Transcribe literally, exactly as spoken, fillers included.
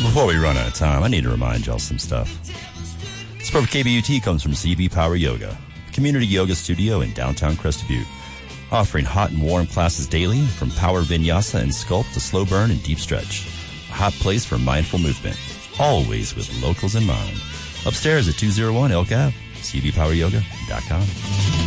Before we run out of time, I need to remind y'all some stuff. Support for K B U T comes from C B Power Yoga, a community yoga studio in downtown Crested Butte, offering hot and warm classes daily from power vinyasa and sculpt to slow burn and deep stretch. A hot place for mindful movement, always with locals in mind. Upstairs at two oh one Elk Ave, c b power yoga dot com.